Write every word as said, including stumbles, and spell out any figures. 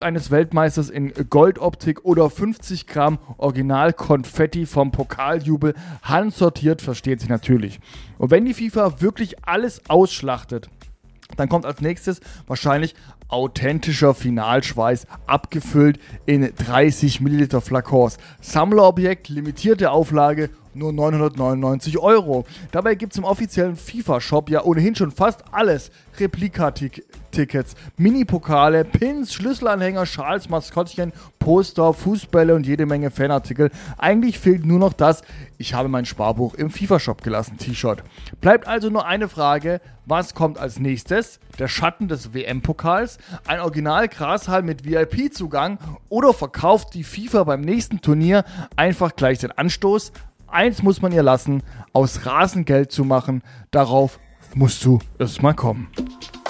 eines Weltmeisters in Goldoptik oder fünfzig Gramm Original-Konfetti vom Pokaljubel handsortiert, versteht sich natürlich. Und wenn die FIFA wirklich alles ausschlachtet, dann kommt als nächstes wahrscheinlich authentischer Finalschweiß, abgefüllt in dreißig Milliliter Flakons. Sammlerobjekt, limitierte Auflage, nur neunhundertneunundneunzig Euro. Dabei gibt es im offiziellen FIFA-Shop ja ohnehin schon fast alles. Replika-Tickets, Mini-Pokale, Pins, Schlüsselanhänger, Schals, Maskottchen, Poster, Fußbälle und jede Menge Fanartikel. Eigentlich fehlt nur noch das "Ich habe mein Sparbuch im FIFA-Shop gelassen" T-Shirt. Bleibt also nur eine Frage: Was kommt als nächstes? Der Schatten des W M-Pokals? Ein Original-Grashall mit V I P-Zugang? Oder verkauft die FIFA beim nächsten Turnier einfach gleich den Anstoß? Eins muss man ihr lassen: aus Rasengeld zu machen. Darauf musst du erst mal kommen.